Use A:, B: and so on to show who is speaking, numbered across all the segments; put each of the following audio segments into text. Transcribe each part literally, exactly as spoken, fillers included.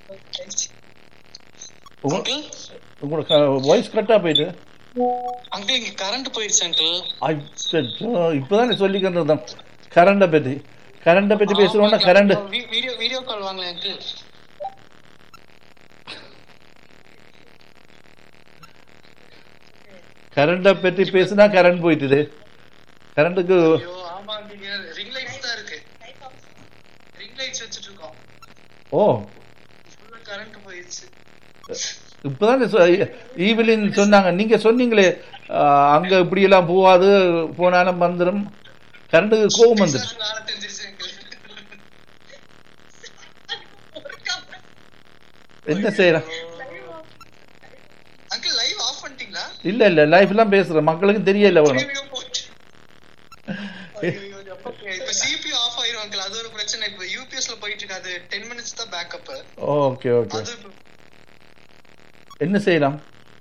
A: உங்களுக்கு வாய்ஸ் கட்டா போயிட்டு
B: அங்கிள் இங்க கரண்ட் போயிடுச்சு அங்கிள்.
A: அச்சோ, இப்பதானே சொல்லிக்கிட்டு இருந்தோம் கரண்டை பத்தி. கரண்டை பத்தி பேசுறோம்னா கரண்ட்
B: வீடியோ வீடியோ கால் வாங்கல அங்கிள்.
A: கரண்டை பத்தி பேசுனா கரண்ட் போயிட்டுது. கரண்ட்டுக்கு
B: ஆமா நீங்க ரிங் லைட்ஸ் தான் இருக்கு. ரிங் லைட்ஸ் வச்சிட்டு இருக்கோம்.
A: ஓ
B: ஃபுல்லா கரண்ட் போயிடுச்சு.
A: இப்பதான் ஈவிலின் சொன்னாங்க, நீங்க சொன்னீங்களே அங்க இப்படி எல்லாம் போவாது, போனாலும் வந்துடும், கரண்ட்டுக்கு கோவம் வந்துடும். என்ன செய்யலாம்? இல்ல இல்ல லைஃப் எல்லாம் பேசுறேன், மக்களுக்கு தெரியல. வேணும் ஓகே ஓகே. என்ன செய்யலாம்?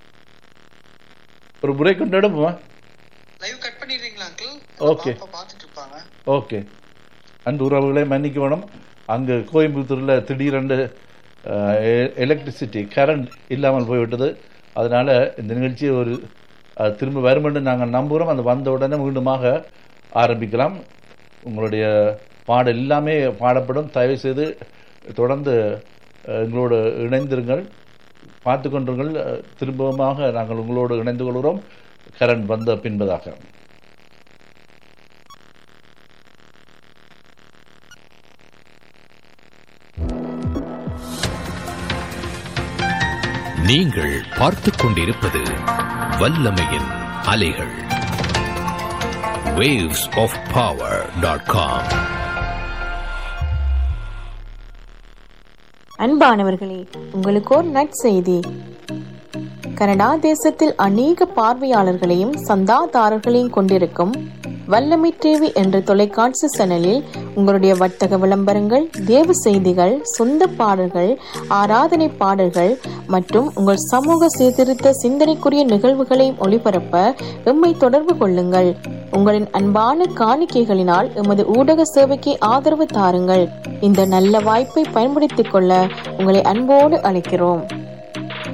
A: ஒரு பிரேக் கொண்டு எடுப்போம்.
B: லைவ் கட் பண்ணிடுறீங்களா அங்கிள்?
A: ஓகே
B: பார்த்துட்டு இருப்பாங்க.
A: ஓகே. அன்பு உறவுகளை மன்னிக்க வேணும், அங்கு கோயம்புத்தூரில் திடீரென்று எலக்ட்ரிசிட்டி கரண்ட் இல்லாமல் போய்விட்டது. அதனால் இந்த நிகழ்ச்சியை ஒரு திரும்ப வரும் என்று நாங்கள் நம்புகிறோம். அது வந்த உடனே மீண்டுமாக ஆரம்பிக்கலாம். உங்களுடைய பாடல் எல்லாமே பாடப்படும். தயவு செய்து தொடர்ந்து எங்களோடு இணைந்திருங்கள், பார்த்து கொண்டிருங்கள். திரும்பமாக நாங்கள் உங்களோடு இணைந்து கொள்கிறோம் கரண்ட் வந்த பின்பதாக.
C: நீங்கள் பார்த்துக் கொண்டிருப்பது வல்லமையின் அலைகள். waves of power dot com.
D: அன்பானவர்களே, உங்களுக்கு ஒரு நற்செய்தி. கனடா தேசத்தில் அநேக பார்வையாளர்களையும் சந்தாதாரர்களையும் கொண்டிருக்கும் வல்லமை டிவி என்ற தொலைக்காட்சி சேனலில் உங்களுடைய வர்த்தக விளம்பரங்கள், தேவ செய்திகள், சொந்த பாடல்கள், ஆராதனை பாடல்கள் மற்றும் உங்கள் சமூக சீர்திருத்த சிந்தனைக்குரிய நிகழ்வுகளையும் ஒளிபரப்ப எம்மை தொடர்பு கொள்ளுங்கள். உங்களின் அன்பான காணிக்கைகளினால் எமது ஊடக சேவைக்கு ஆதரவு தாருங்கள். இந்த நல்ல வாய்ப்பை பயன்படுத்திக் கொள்ள உங்களை அன்போடு அழைக்கிறோம்.